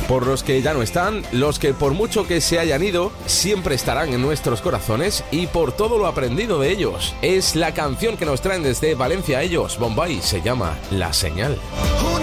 por los que ya no están, los que por mucho que se hayan ido, siempre estarán en nuestros corazones y por todo lo aprendido de ellos. Es la canción que nos traen desde Valencia ellos, Bombay, se llama La Señal.